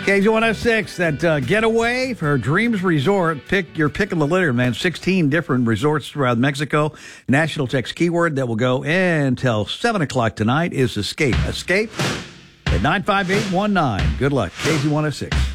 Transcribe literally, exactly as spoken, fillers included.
K Z one oh six, that uh, getaway for Dreams Resort. Pick your pick of the litter, man. sixteen different resorts throughout Mexico. National text keyword that will go until seven o'clock tonight is escape. Escape at nine five eight one nine. Good luck. K Z one oh six.